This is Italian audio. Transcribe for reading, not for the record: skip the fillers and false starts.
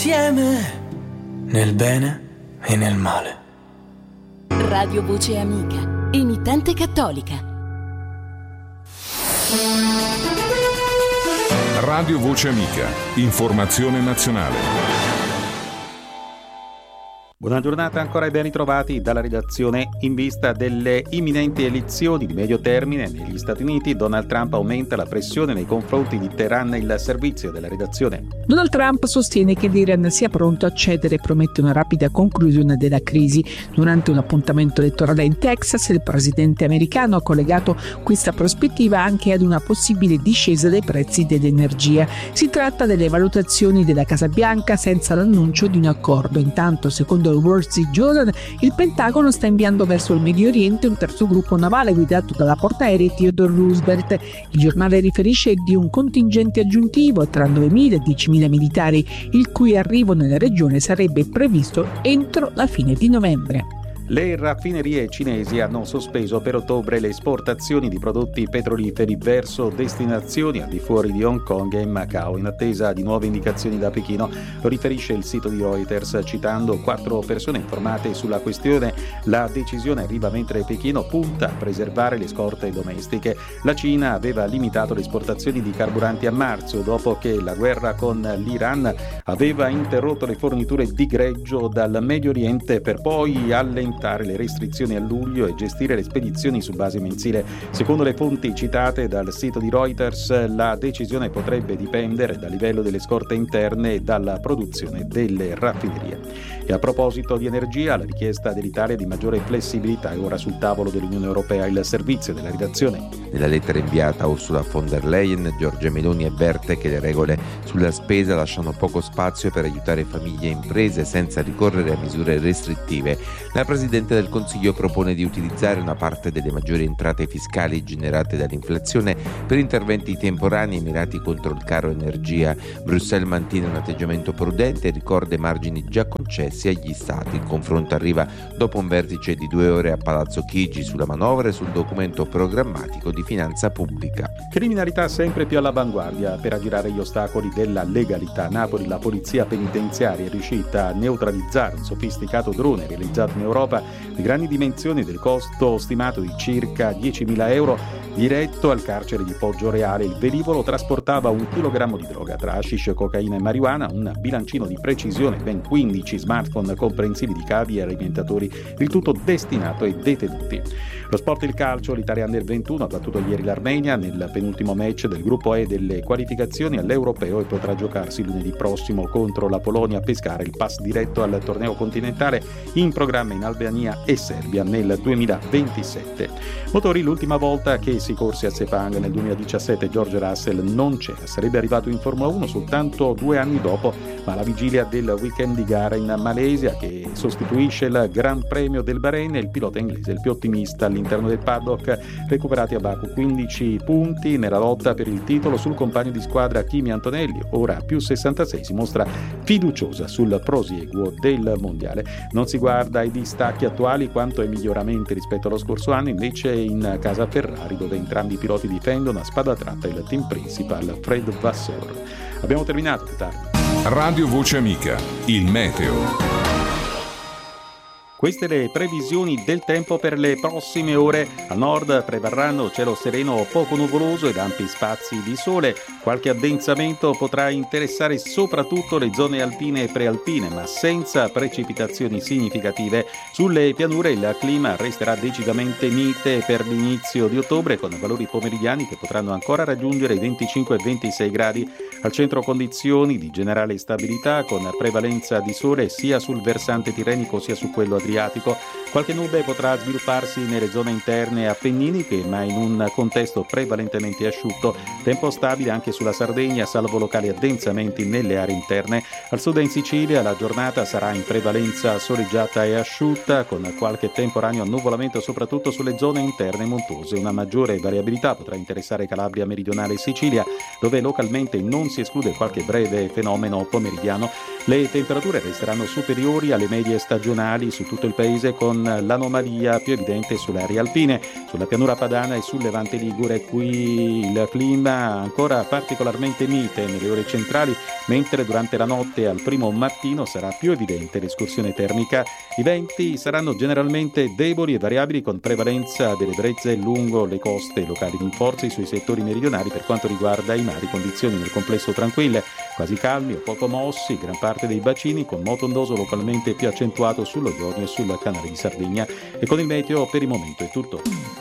insieme nel bene e nel male. Radio Voce Amica, emittente cattolica. Radio Voce Amica, informazione nazionale. Buona giornata ancora e ben ritrovati dalla redazione. In vista delle imminenti elezioni di medio termine negli Stati Uniti, Donald Trump aumenta la pressione nei confronti di Teheran. Il servizio della redazione. Donald Trump sostiene che l'Iran sia pronto a cedere e promette una rapida conclusione della crisi. Durante un appuntamento elettorale in Texas, il presidente americano ha collegato questa prospettiva anche ad una possibile discesa dei prezzi dell'energia. Si tratta delle valutazioni della Casa Bianca senza l'annuncio di un accordo. Intanto, secondo il Wall Street Journal, il Pentagono sta inviando verso il Medio Oriente un terzo gruppo navale guidato dalla portaerei Theodore Roosevelt. Il giornale riferisce di un contingente aggiuntivo tra 9.000 e 10.000 militari, il cui arrivo nella regione sarebbe previsto entro la fine di novembre. Le raffinerie cinesi hanno sospeso per ottobre le esportazioni di prodotti petroliferi verso destinazioni al di fuori di Hong Kong e Macao, in attesa di nuove indicazioni da Pechino. Lo riferisce il sito di Reuters, citando 4 persone informate sulla questione. La decisione arriva mentre Pechino punta a preservare le scorte domestiche. La Cina aveva limitato le esportazioni di carburanti a marzo, dopo che la guerra con l'Iran aveva interrotto le forniture di greggio dal Medio Oriente, per poi allentare le restrizioni a luglio e gestire le spedizioni su base mensile. Secondo le fonti citate dal sito di Reuters, la decisione potrebbe dipendere dal livello delle scorte interne e dalla produzione delle raffinerie. E a proposito di energia, la richiesta dell'Italia di maggiore flessibilità è ora sul tavolo dell'Unione Europea. Il servizio della redazione. Nella lettera inviata a Ursula von der Leyen, Giorgia Meloni avverte che le regole sulla spesa lasciano poco spazio per aiutare famiglie e imprese senza ricorrere a misure restrittive. La Presidente del Consiglio propone di utilizzare una parte delle maggiori entrate fiscali generate dall'inflazione per interventi temporanei mirati contro il caro energia. Bruxelles mantiene un atteggiamento prudente e ricorda i margini già concessi agli Stati. Il confronto arriva dopo un vertice di 2 ore a Palazzo Chigi sulla manovra e sul documento programmatico di finanza pubblica. Criminalità sempre più all'avanguardia. Per aggirare gli ostacoli della legalità, a Napoli la polizia penitenziaria è riuscita a neutralizzare un sofisticato drone realizzato in Europa di grandi dimensioni, del costo stimato di circa 10.000 euro, diretto al carcere di Poggioreale. Il velivolo trasportava 1 chilogrammo di droga tra hashish, cocaina e marijuana, un bilancino di precisione, ben 15 smartphone comprensivi di cavi e alimentatori, il tutto destinato ai detenuti. Lo sport, il calcio, l'Italia Under 21 ha battuto ieri l'Armenia nel penultimo match del gruppo E delle qualificazioni all'Europeo e potrà giocarsi lunedì prossimo contro la Polonia a pescare il pass diretto al torneo continentale in programma in Albania e Serbia nel 2027. Motori, l'ultima volta che si corse a Sepang nel 2017 George Russell non c'era, sarebbe arrivato in Formula 1 soltanto 2 anni dopo, ma alla vigilia del weekend di gara in Malesia che sostituisce il Gran Premio del Bahrain, il pilota inglese il più ottimista all'interno del paddock, recuperati a Baku 15 punti nella lotta per il titolo sul compagno di squadra Kimi Antonelli, ora più 66, si mostra fiduciosa sul prosieguo del mondiale. Non si guarda ai distacchi attuali quanto ai miglioramenti rispetto allo scorso anno, invece in casa Ferrari, dove entrambi i piloti difendono a spada tratta il team principal Fred Vasseur. Abbiamo terminato, più tardi. Radio Voce Amica, il meteo. Queste le previsioni del tempo per le prossime ore. A nord prevarranno cielo sereno poco nuvoloso ed ampi spazi di sole. Qualche addensamento potrà interessare soprattutto le zone alpine e prealpine, ma senza precipitazioni significative. Sulle pianure il clima resterà decisamente mite per l'inizio di ottobre, con valori pomeridiani che potranno ancora raggiungere i 25 e 26 gradi. Al centro condizioni di generale stabilità, con prevalenza di sole sia sul versante tirrenico sia su quello adriatico. Qualche nube potrà svilupparsi nelle zone interne appenniniche, ma in un contesto prevalentemente asciutto. Tempo stabile anche sulla Sardegna, salvo locali addensamenti nelle aree interne. Al sud e in Sicilia la giornata sarà in prevalenza soleggiata e asciutta, con qualche temporaneo annuvolamento soprattutto sulle zone interne montuose. Una maggiore variabilità potrà interessare Calabria meridionale e Sicilia, dove localmente non si esclude qualche breve fenomeno pomeridiano. Le temperature resteranno superiori alle medie stagionali su tutto il paese, con l'anomalia più evidente sulle aree alpine, sulla pianura padana e sul Levante ligure. Qui il clima ancora particolarmente mite nelle ore centrali, mentre durante la notte e al primo mattino sarà più evidente l'escursione termica. I venti saranno generalmente deboli e variabili, con prevalenza delle brezze lungo le coste locali rinforzi sui settori meridionali. Per quanto riguarda i mari, condizioni nel complesso tranquille, quasi calmi o poco mossi gran parte dei bacini, con moto ondoso localmente più accentuato sullo Ionio e sul canale di Sardegna. E con il meteo per il momento è tutto.